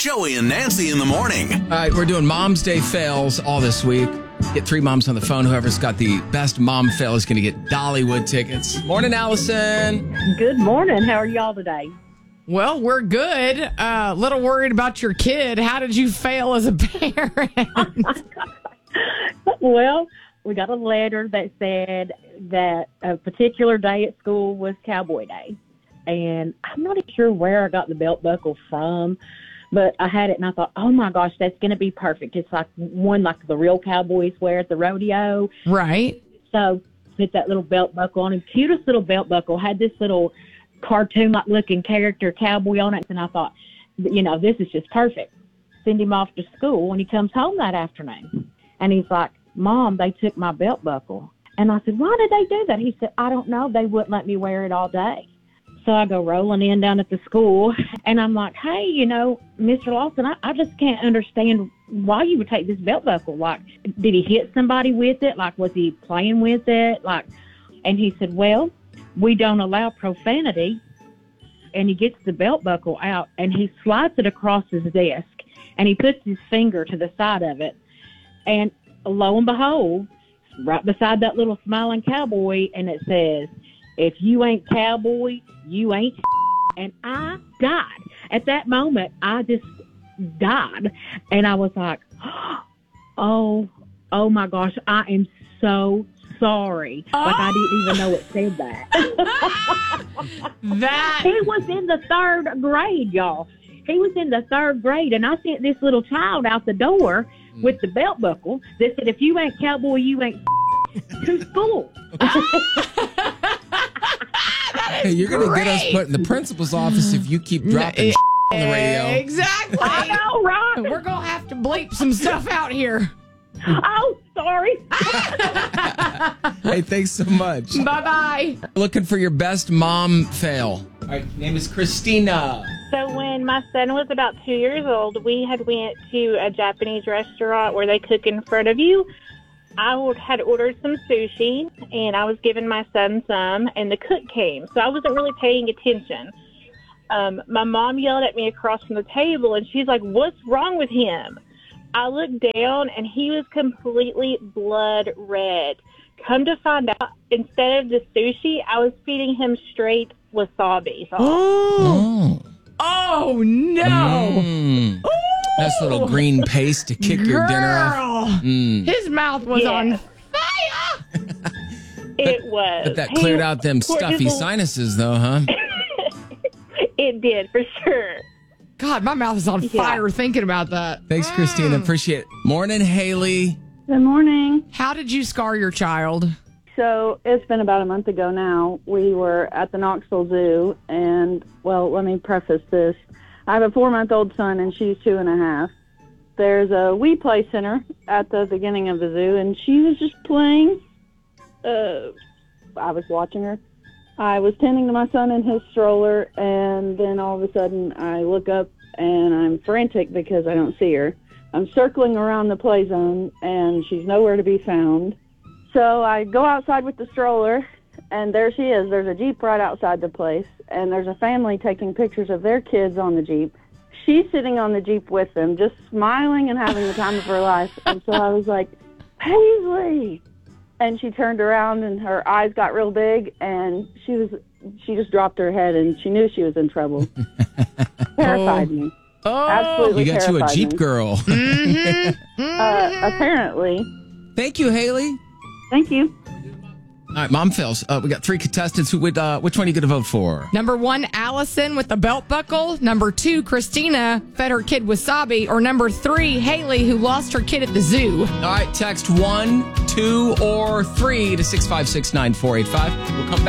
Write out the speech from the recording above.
Joey and Nancy in the morning. All right, we're doing Mom's Day fails all this week. Get 3 moms on the phone. Whoever's got the best mom fail is going to get Dollywood tickets. Morning, Allison. Good morning. How are y'all today? Well, we're good. A little worried about your kid. How did you fail as a parent? Well, we got a letter that said that a particular day at school was Cowboy Day. And I'm not even sure where I got the belt buckle from, but I had it and I thought, oh my gosh, that's going to be perfect. It's like one like the real cowboys wear at the rodeo. Right. So put that little belt buckle on him. Cutest little belt buckle. Had this little cartoon-like looking character cowboy on it. And I thought, this is just perfect. Send him off to school when he comes home that afternoon. And he's like, Mom, they took my belt buckle. And I said, why did they do that? He said, I don't know. They wouldn't let me wear it all day. So I go rolling in down at the school, and I'm like, hey, Mr. Lawson, I just can't understand why you would take this belt buckle. Like, did he hit somebody with it? Like, was he playing with it? And he said, well, we don't allow profanity. And he gets the belt buckle out, and he slides it across his desk, and he puts his finger to the side of it. And lo and behold, right beside that little smiling cowboy, and it says, if you ain't cowboy, you ain't. And I died. At that moment, I just died. And I was like, oh my gosh, I am so sorry. Like I didn't even know it said that. He was in the 3rd grade, y'all. He was in the 3rd grade, and I sent this little child out the door with the belt buckle that said, if you ain't cowboy, you ain't to school. Hey, you're going to get us put in the principal's office if you keep dropping on the radio. Exactly. I know, right? We're going to have to bleep some stuff out here. Oh, sorry. Hey, thanks so much. Bye-bye. Looking for your best mom fail. All right, name is Christina. So when my son was about 2 years old, we had went to a Japanese restaurant where they cook in front of you. I had ordered some sushi, and I was giving my son some, and the cook came. So I wasn't really paying attention. My mom yelled at me across from the table, and she's like, what's wrong with him? I looked down, and he was completely blood red. Come to find out, instead of the sushi, I was feeding him straight wasabi sauce. Oh no. Nice little green paste to kick your dinner off. His mouth was on fire. It was. But that cleared out them stuffy sinuses, though, huh? It did, for sure. God, my mouth is on fire thinking about that. Thanks, Christina. Appreciate it. Morning, Haley. Good morning. How did you scar your child? So it's been about a month ago now. We were at the Knoxville Zoo, and, well, let me preface this. I have a 4-month-old son, and she's 2.5. There's a Wii Play Center at the beginning of the zoo, and she was just playing. I was watching her. I was tending to my son in his stroller, and then all of a sudden I look up, and I'm frantic because I don't see her. I'm circling around the play zone, and she's nowhere to be found. So I go outside with the stroller, and there she is. There's a Jeep right outside the place, and there's a family taking pictures of their kids on the Jeep. She's sitting on the Jeep with them, just smiling and having the time of her life. And so I was like, Paisley! And she turned around, and her eyes got real big, and she just dropped her head, and she knew she was in trouble. Terrified me. Absolutely You got you a terrified Jeep me. girl. Apparently. Thank you, Haley. Thank you. All right, mom fails. We got 3 contestants. Which one are you going to vote for? Number 1, Allison with the belt buckle. Number 2, Christina fed her kid wasabi. Or number 3, Haley, who lost her kid at the zoo. All right, text 1, 2, or 3 to 656-9485. We'll come back.